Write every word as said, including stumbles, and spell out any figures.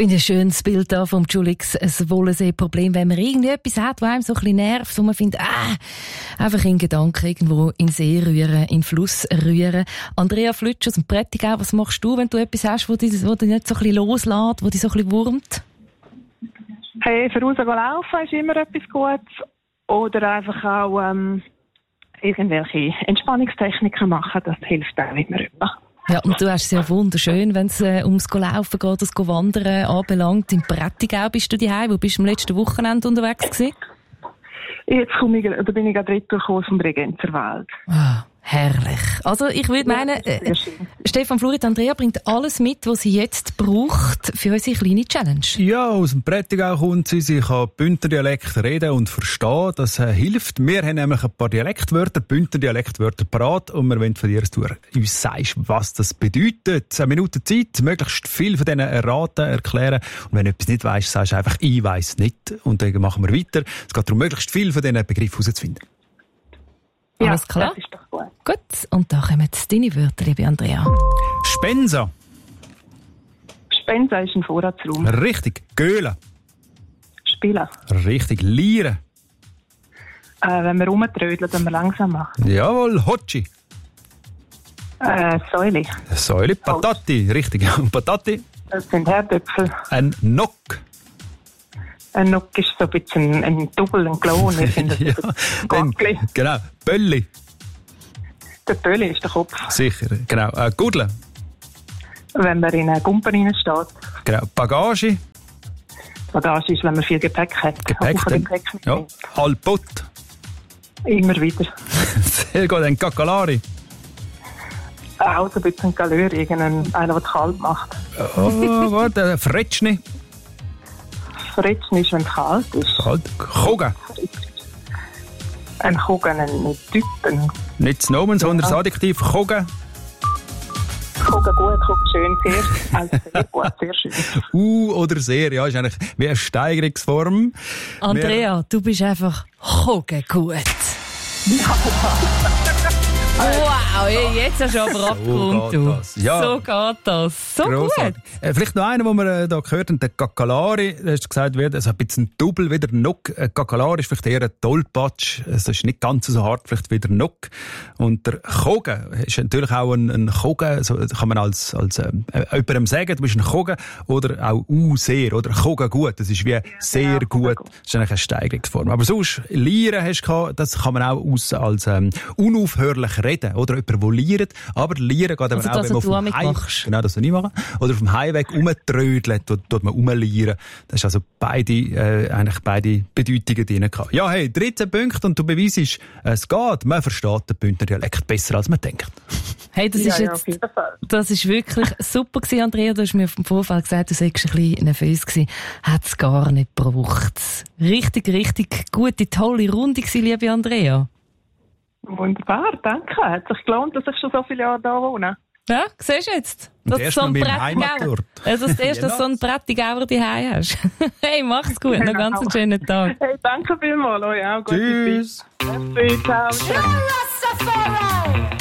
finde ein schönes Bild da vom Julix, ein Wollensee-Problem, wenn man irgendwie etwas hat, das einem so ein bisschen nervt, wo man findet, ah, einfach in Gedanken irgendwo in den See rühren, in den Fluss rühren. Andrea Flütsch aus dem Prättigau, was machst du, wenn du etwas hast, wo dich, wo dich nicht so ein bisschen loslässt, wo dich so ein bisschen wurmt? Hey, für raus laufen ist immer etwas Gutes. Oder einfach auch ähm, irgendwelche Entspannungstechniken machen, das hilft auch immer immer. Ja, und du hast es ja wunderschön, wenn es äh, ums Laufen geht, das Wandern anbelangt. In Prättigau bist du daheim. Wo bist du am letzten Wochenende unterwegs gewesen? Jetzt komme ich, oder bin ich gerade retour vom Bregenzerwald. Ah, herrlich. Also ich würde Ja, meinen, äh, Stefan Florit, Andrea bringt alles mit, was sie jetzt braucht für unsere kleine Challenge. Ja, aus dem Prättigau kommt sie. Sie kann Bündnerdialekt reden und verstehen. Das äh, hilft. Wir haben nämlich ein paar Dialektwörter, Bündnerdialektwörter parat. Und wir wollen von dir, dass du uns sagst, was das bedeutet. Eine Minute Zeit, möglichst viel von denen erraten, erklären. Und wenn du etwas nicht weisst, sagst du einfach, ich weiss nicht. Und dann machen wir weiter. Es geht darum, möglichst viel von diesen Begriffen herauszufinden. Ja, Alles klar? das ist doch gut. Gut, und da kommen deine Wörter, liebe Andrea. Spensa. Spensa ist ein Vorratsraum. Richtig. Göhle. Spielen. Richtig. Lieren. Äh, wenn wir rumtrödeln, wenn wir langsam machen. Jawohl. Hotschi. Äh, Säule. Säule. Patati. Richtig. Patati. Das sind Herdöpfel. Ein Nock. Ein Nock ist so ein bisschen ein, ein Double, ein Klon. Ich finde, ja, dann, genau. Bölli. Der Bölli ist der Kopf. Sicher, genau. Äh, Gudle. Wenn man in eine Gumpe reinsteht. Genau. Bagage. Bagage ist, wenn man viel Gepäck hat. Gepäck, Auch dann. Gepäck mit Ja. Alput. Immer wieder. Sehr gut. Ein Kakalari. Auch so ein bisschen Galeur, irgendein, einer, der kalt macht. Oh, warte. Fretschni. Fretschen ist, wenn es kalt ist. Kalt. Koga. Ein Kogen, ein Typ. Ein Nicht das Nomen, sondern das Adjektiv. Koga. Kogen gut, Kogen schön, sehr, also sehr gut, sehr schön. Uh, oder sehr, ja, ist eigentlich wie eine Steigerungsform. Andrea, Wir, du bist einfach gut. Wow, jetzt hast du aber abgerundet. So du. geht das. Ja. So geht das. So grossartig. gut. Äh, vielleicht noch einer, den wir äh, da gehört haben, der Kakalari. Da hast du gesagt, wird also ein bisschen Double wie der Nock. Äh, Kakalari ist vielleicht eher ein Tollpatsch. Es ist nicht ganz so hart vielleicht wie der Nock. Und der Kogen ist natürlich auch ein, ein Kogen. So kann man als, als äh, jemandem sagen, du bist ein Kogen. Oder auch uh, sehr. Oder Kogen gut. Das ist wie ja, sehr genau, gut. Das ist eigentlich eine Steigerungsform. Aber sonst, Lieren hast du gehabt, das kann man auch aus, als ähm, unaufhörlich reden. Oder jemand, der liert. Aber lieren geht also aber auch, das, wenn man auf dem Heim... Genau, das soll ich machen. Oder auf dem Heimweg rumtrödeln, dort, dort man rumlieren. Das ist also beide, äh, eigentlich beide Bedeutungen drin gehabt. Ja, hey, dreizehn Punkte und du beweisst, es geht. Man versteht den Bündner Dialekt besser, als man denkt. Hey, das ja, ist jetzt, das ist wirklich super gewesen, Andrea. Du hast mir vom Vorfall gesagt, du seist ein bisschen nervös gewesen. Hat es gar nicht gebraucht. Richtig, richtig gute, tolle Runde gewesen, liebe Andrea. Wunderbar, danke. Hat sich gelohnt, dass ich schon so viele Jahre da wohne. Ja, siehst du jetzt? Das ist so ein Prättigauer. Also das erste, dass du so einen Prättigauer daheim hast. Hey, mach's gut. Noch ganz einen schönen Tag. Hey, danke vielmals. Euch auch. Tschüss. Merci, ciao.